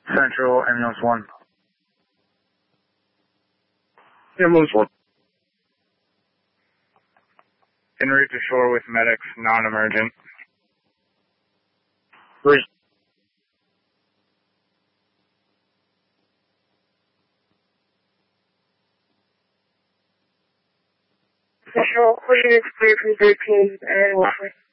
Central, ambulance 1. Ambulance 1. En route to shore with medics, non-emergent. 3. Central, coordinates clear from 13 and Wolford.